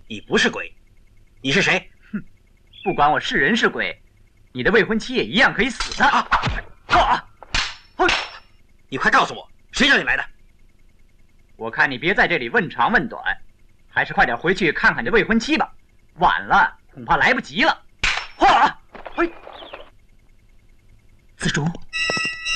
你不是鬼，你是谁？ 哼，不管我是人是鬼，你的未婚妻也一样可以死的。 你快告诉我，谁叫你来的？ 我看你别在这里问长问短，还是快点回去看看这未婚妻吧，晚了恐怕来不及了。 嘿， 紫竹。